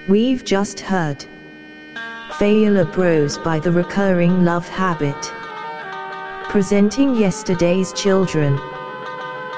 We've just heard Failure Bros by The Recurring Love Habit. Presenting yesterday's children.